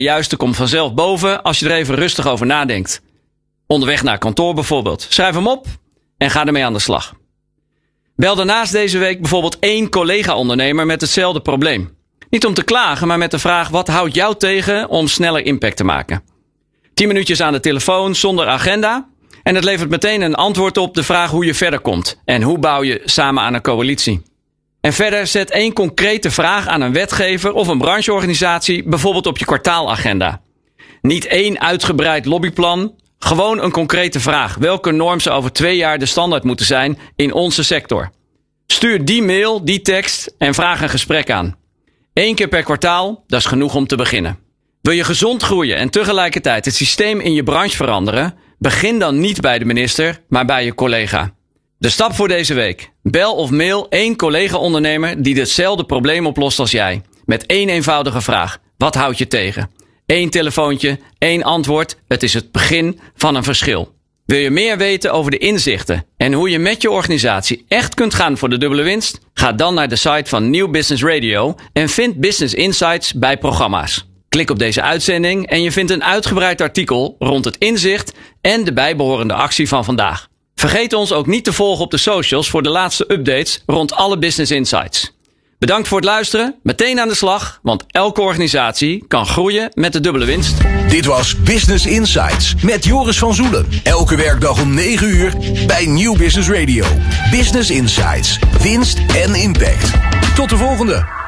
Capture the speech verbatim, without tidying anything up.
De juiste komt vanzelf boven als je er even rustig over nadenkt. Onderweg naar kantoor bijvoorbeeld. Schrijf hem op en ga ermee aan de slag. Bel daarnaast deze week bijvoorbeeld één collega-ondernemer met hetzelfde probleem. Niet om te klagen, maar met de vraag: wat houdt jou tegen om sneller impact te maken? Tien minuutjes aan de telefoon zonder agenda. En het levert meteen een antwoord op de vraag hoe je verder komt. En hoe bouw je samen aan een coalitie? En verder zet één concrete vraag aan een wetgever of een brancheorganisatie bijvoorbeeld op je kwartaalagenda. Niet één uitgebreid lobbyplan, gewoon een concrete vraag. Welke norm zou over twee jaar de standaard moeten zijn in onze sector? Stuur die mail, die tekst en vraag een gesprek aan. Eén keer per kwartaal, dat is genoeg om te beginnen. Wil je gezond groeien en tegelijkertijd het systeem in je branche veranderen? Begin dan niet bij de minister, maar bij je collega. De stap voor deze week. Bel of mail één collega-ondernemer die hetzelfde probleem oplost als jij. Met één eenvoudige vraag. Wat houdt je tegen? Eén telefoontje, één antwoord. Het is het begin van een verschil. Wil je meer weten over de inzichten en hoe je met je organisatie echt kunt gaan voor de dubbele winst? Ga dan naar de site van Nieuw Business Radio en vind Business Insights bij programma's. Klik op deze uitzending en je vindt een uitgebreid artikel rond het inzicht en de bijbehorende actie van vandaag. Vergeet ons ook niet te volgen op de socials voor de laatste updates rond alle Business Insights. Bedankt voor het luisteren. Meteen aan de slag, want elke organisatie kan groeien met de dubbele winst. Dit was Business Insights met Joris van Zoelen. Elke werkdag om negen uur bij Nieuw Business Radio. Business Insights. Winst en impact. Tot de volgende.